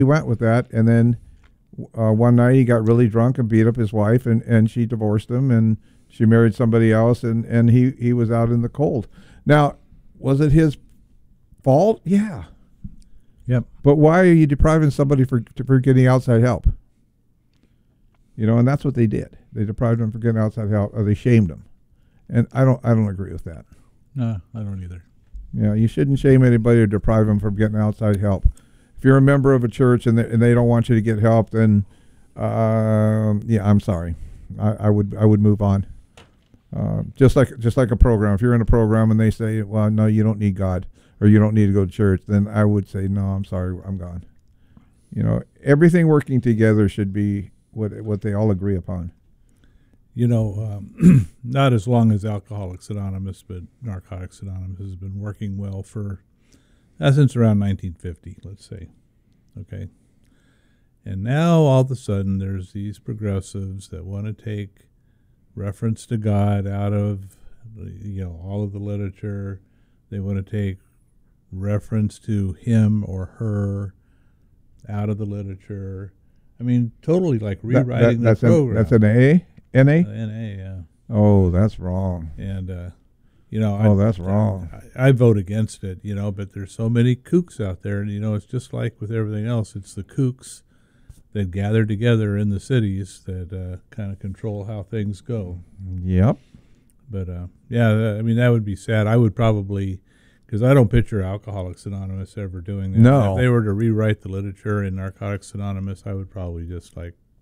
he went with that, and then one night he got really drunk and beat up his wife, and she divorced him, and she married somebody else, and he was out in the cold. Now, was it his fault? Yeah. Yep. But why are you depriving somebody for getting outside help? You know, and that's what they did. They deprived him for getting outside help, or they shamed him. And I don't agree with that. No, I don't either. Yeah, you shouldn't shame anybody or deprive them from getting outside help. If you're a member of a church and they don't want you to get help, then yeah, I'm sorry. I would move on. Just like a program. If you're in a program and they say, well, no, you don't need God, or you don't need to go to church, then I would say, no, I'm sorry, I'm gone. You know, everything working together should be what they all agree upon. You know, not as long as Alcoholics Anonymous, but Narcotics Anonymous has been working well since around 1950, let's say. Okay. And now all of a sudden there's these progressives that want to take reference to God out of, all of the literature. They want to take reference to him or her out of the literature. I mean, totally like rewriting the program. That's an A? N-A? N-A, yeah. Oh, that's wrong. And, that's wrong. I vote against it, but there's so many kooks out there. And, it's just like with everything else. It's the kooks that gather together in the cities that kind of control how things go. Yep. But, that would be sad. I would probably, because I don't picture Alcoholics Anonymous ever doing that. No. If they were to rewrite the literature in Narcotics Anonymous, I would probably just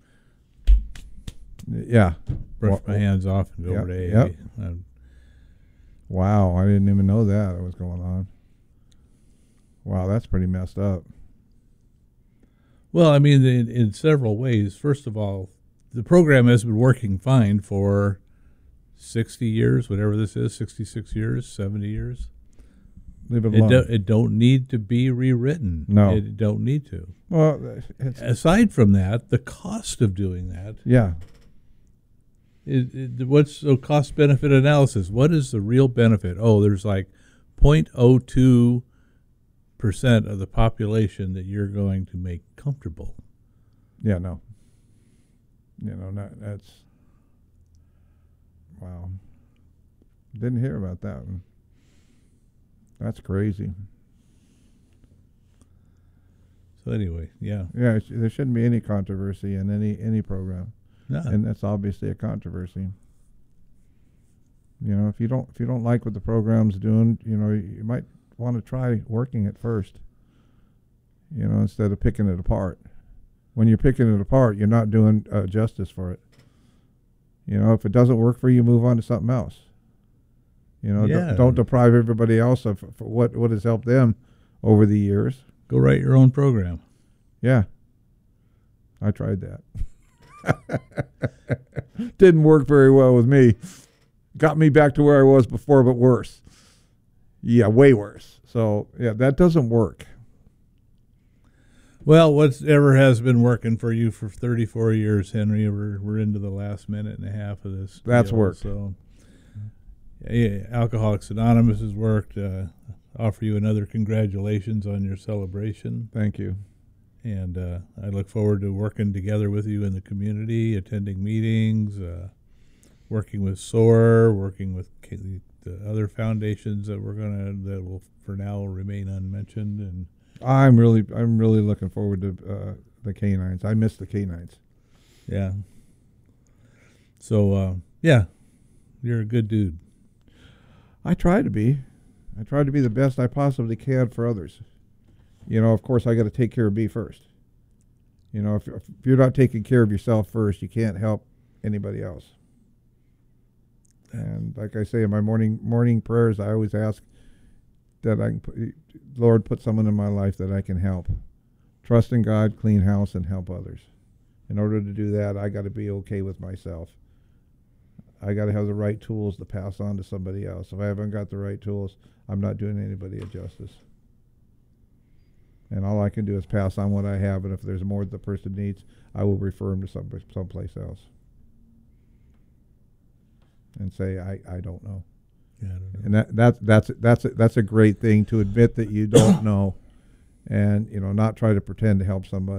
brush my hands off and go over to AA. Yep. Wow, I didn't even know that was going on. Wow, that's pretty messed up. Well, I mean, in several ways. First of all, the program has been working fine for 60 years, whatever this is, 66 years, 70 years. Leave it alone. It don't need to be rewritten. No. It don't need to. Well, aside from that, the cost of doing that. Yeah. What's the cost-benefit analysis? What is the real benefit? Oh, there's like 0.02% of the population that you're going to make comfortable. Yeah, no. That's... Wow. Didn't hear about that one. That's crazy. So anyway, yeah. Yeah, there shouldn't be any controversy in any program. No. And that's obviously a controversy. If you don't like what the program's doing, you might want to try working it first. Instead of picking it apart. When you're picking it apart, you're not doing justice for it. If it doesn't work for you, move on to something else. Don't deprive everybody else of what has helped them over the years. Go write your own program. Yeah. I tried that. Didn't work very well with me. Got me back to where I was before, but worse. Yeah, way worse. So, yeah, that doesn't work. Well, whatever has been working for you for 34 years, Henry, we're into the last minute and a half of this. That's worked. So, yeah, Alcoholics Anonymous has worked. Offer you another congratulations on your celebration. Thank you. And I look forward to working together with you in the community, attending meetings, working with SOAR, working with the other foundations that that will for now remain unmentioned. And I'm really looking forward to the canines. I miss the canines. Yeah. So you're a good dude. I try to be. I try to be the best I possibly can for others. Of course, I got to take care of me first. If you're not taking care of yourself first, you can't help anybody else. And like I say in my morning prayers, I always ask that Lord, put someone in my life that I can help. Trust in God, clean house, and help others. In order to do that, I got to be okay with myself. I got to have the right tools to pass on to somebody else. If I haven't got the right tools, I'm not doing anybody a justice. And all I can do is pass on what I have, and if there's more that the person needs, I will refer them to someplace else. And say, I don't know. Yeah, I don't know. And that's a great thing, to admit that you don't know, and not try to pretend to help somebody.